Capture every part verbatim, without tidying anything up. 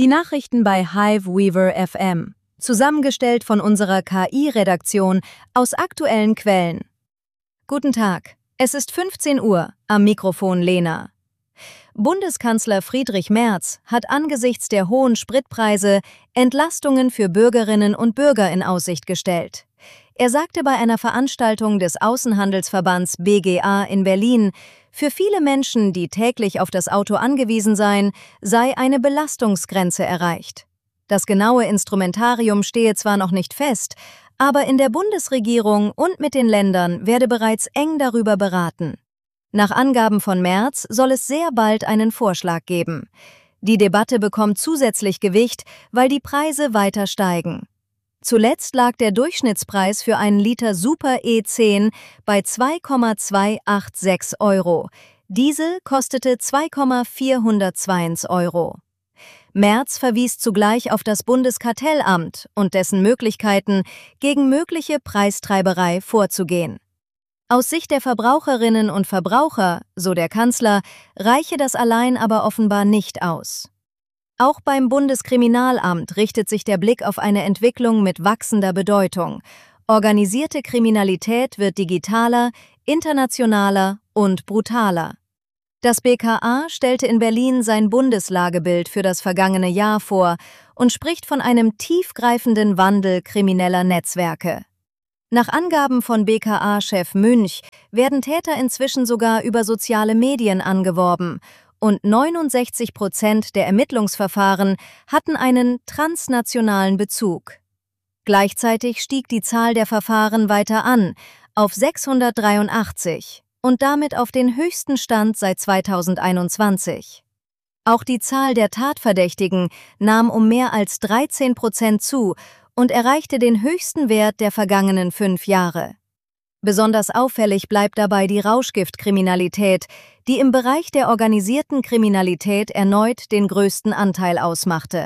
Die Nachrichten bei Hive Weaver F M, zusammengestellt von unserer K I-Redaktion aus aktuellen Quellen. Guten Tag, es ist fünfzehn Uhr, am Mikrofon Lena. Bundeskanzler Friedrich Merz hat angesichts der hohen Spritpreise Entlastungen für Bürgerinnen und Bürger in Aussicht gestellt. Er sagte bei einer Veranstaltung des Außenhandelsverbands B G A in Berlin, für viele Menschen, die täglich auf das Auto angewiesen seien, sei eine Belastungsgrenze erreicht. Das genaue Instrumentarium stehe zwar noch nicht fest, aber in der Bundesregierung und mit den Ländern werde bereits eng darüber beraten. Nach Angaben von Merz soll es sehr bald einen Vorschlag geben. Die Debatte bekommt zusätzlich Gewicht, weil die Preise weiter steigen. Zuletzt lag der Durchschnittspreis für einen Liter Super E zehn bei zwei Komma zweihundertsechsundachtzig Euro. Diesel kostete zwei Komma vierhundertzweiundzwanzig Euro. Merz verwies zugleich auf das Bundeskartellamt und dessen Möglichkeiten, gegen mögliche Preistreiberei vorzugehen. Aus Sicht der Verbraucherinnen und Verbraucher, so der Kanzler, reiche das allein aber offenbar nicht aus. Auch beim Bundeskriminalamt richtet sich der Blick auf eine Entwicklung mit wachsender Bedeutung. Organisierte Kriminalität wird digitaler, internationaler und brutaler. Das B K A stellte in Berlin sein Bundeslagebild für das vergangene Jahr vor und spricht von einem tiefgreifenden Wandel krimineller Netzwerke. Nach Angaben von B K A-Chef Münch werden Täter inzwischen sogar über soziale Medien angeworben und neunundsechzig Prozent der Ermittlungsverfahren hatten einen transnationalen Bezug. Gleichzeitig stieg die Zahl der Verfahren weiter an, auf sechshundertdreiundachtzig und damit auf den höchsten Stand seit zweitausendeinundzwanzig. Auch die Zahl der Tatverdächtigen nahm um mehr als dreizehn Prozent zu und erreichte den höchsten Wert der vergangenen fünf Jahre. Besonders auffällig bleibt dabei die Rauschgiftkriminalität, die im Bereich der organisierten Kriminalität erneut den größten Anteil ausmachte.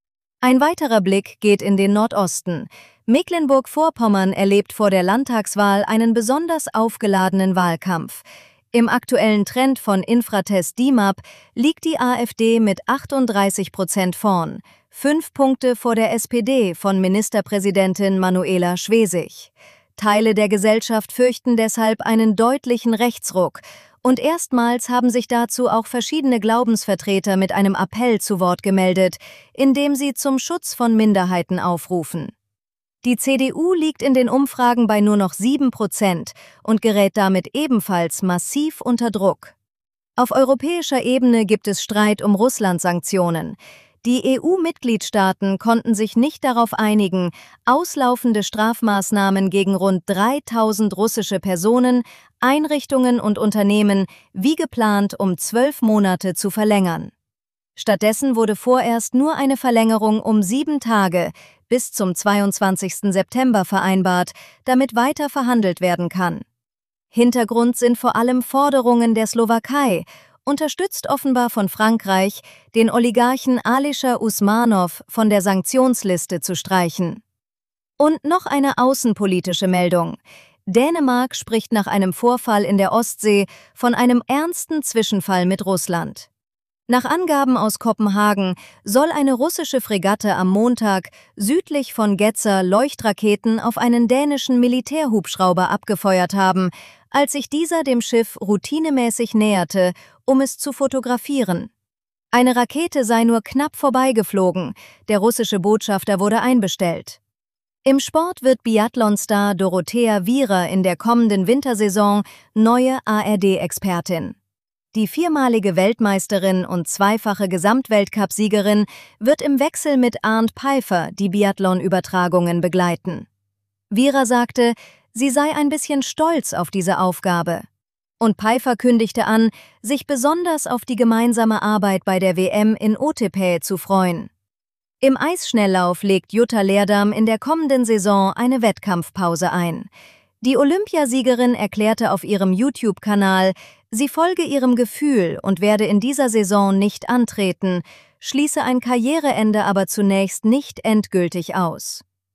Ein weiterer Blick geht in den Nordosten. Mecklenburg-Vorpommern erlebt vor der Landtagswahl einen besonders aufgeladenen Wahlkampf. Im aktuellen Trend von Infratest D I M A P liegt die AfD mit achtunddreißig Prozent vorn, fünf Punkte vor der S P D von Ministerpräsidentin Manuela Schwesig. Teile der Gesellschaft fürchten deshalb einen deutlichen Rechtsruck, und erstmals haben sich dazu auch verschiedene Glaubensvertreter mit einem Appell zu Wort gemeldet, in dem sie zum Schutz von Minderheiten aufrufen. Die C D U liegt in den Umfragen bei nur noch sieben Prozent und gerät damit ebenfalls massiv unter Druck. Auf europäischer Ebene gibt es Streit um Russland-Sanktionen. Die E U-Mitgliedstaaten konnten sich nicht darauf einigen, auslaufende Strafmaßnahmen gegen rund dreitausend russische Personen, Einrichtungen und Unternehmen wie geplant um zwölf Monate zu verlängern. Stattdessen wurde vorerst nur eine Verlängerung um sieben Tage bis zum zweiundzwanzigsten September vereinbart, damit weiter verhandelt werden kann. Hintergrund sind vor allem Forderungen der Slowakei, unterstützt offenbar von Frankreich, den Oligarchen Alisher Usmanov von der Sanktionsliste zu streichen. Und noch eine außenpolitische Meldung. Dänemark spricht nach einem Vorfall in der Ostsee von einem ernsten Zwischenfall mit Russland. Nach Angaben aus Kopenhagen soll eine russische Fregatte am Montag südlich von Gedser Leuchtraketen auf einen dänischen Militärhubschrauber abgefeuert haben, als sich dieser dem Schiff routinemäßig näherte, um es zu fotografieren. Eine Rakete sei nur knapp vorbeigeflogen, der russische Botschafter wurde einbestellt. Im Sport wird Biathlonstar Dorothea Viera in der kommenden Wintersaison neue A R D-Expertin. Die viermalige Weltmeisterin und zweifache Gesamtweltcup-Siegerin wird im Wechsel mit Arndt Pfeiffer die Biathlon-Übertragungen begleiten. Viera sagte, sie sei ein bisschen stolz auf diese Aufgabe. Und Pfeiffer kündigte an, sich besonders auf die gemeinsame Arbeit bei der W M in Otepää zu freuen. Im Eisschnelllauf legt Jutta Leerdam in der kommenden Saison eine Wettkampfpause ein. Die Olympiasiegerin erklärte auf ihrem YouTube-Kanal, sie folge ihrem Gefühl und werde in dieser Saison nicht antreten, schließe ein Karriereende aber zunächst nicht endgültig aus.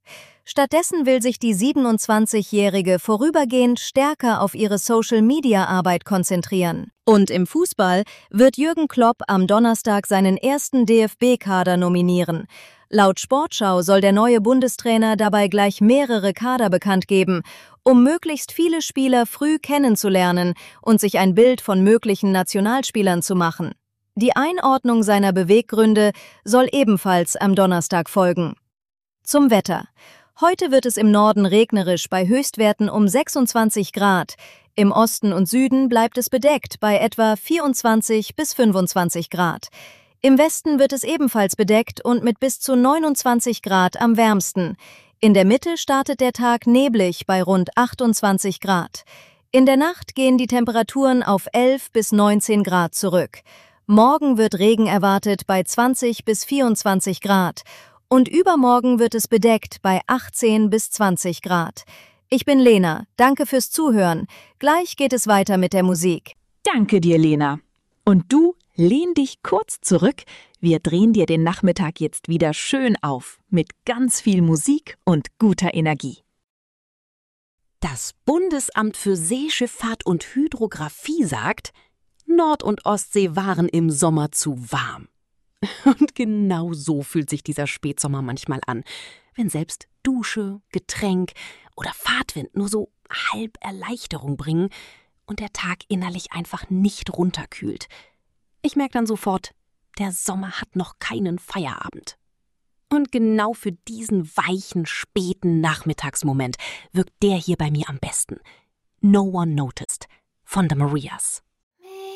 Stattdessen will sich die siebenundzwanzigjährige vorübergehend stärker auf ihre Social-Media-Arbeit konzentrieren. Und im Fußball wird Jürgen Klopp am Donnerstag seinen ersten D F B-Kader nominieren. Laut Sportschau soll der neue Bundestrainer dabei gleich mehrere Kader bekannt geben, um möglichst viele Spieler früh kennenzulernen und sich ein Bild von möglichen Nationalspielern zu machen. Die Einordnung seiner Beweggründe soll ebenfalls am Donnerstag folgen. Zum Wetter. Heute wird es im Norden regnerisch bei Höchstwerten um sechsundzwanzig Grad. Im Osten und Süden bleibt es bedeckt bei etwa vierundzwanzig bis fünfundzwanzig Grad. Im Westen wird es ebenfalls bedeckt und mit bis zu neunundzwanzig Grad am wärmsten. In der Mitte startet der Tag neblig bei rund achtundzwanzig Grad. In der Nacht gehen die Temperaturen auf elf bis neunzehn Grad zurück. Morgen wird Regen erwartet bei zwanzig bis vierundzwanzig Grad. Und übermorgen wird es bedeckt bei achtzehn bis zwanzig Grad. Ich bin Lena, danke fürs Zuhören. Gleich geht es weiter mit der Musik. Danke dir, Lena. Und du, lehn dich kurz zurück. Wir drehen dir den Nachmittag jetzt wieder schön auf, mit ganz viel Musik und guter Energie. Das Bundesamt für Seeschifffahrt und Hydrographie sagt, Nord- und Ostsee waren im Sommer zu warm. Und genau so fühlt sich dieser Spätsommer manchmal an, wenn selbst Dusche, Getränk oder Fahrtwind nur so halb Erleichterung bringen und der Tag innerlich einfach nicht runterkühlt. Ich merke dann sofort, der Sommer hat noch keinen Feierabend. Und genau für diesen weichen, späten Nachmittagsmoment wirkt der hier bei mir am besten. No One Noticed von The Marias.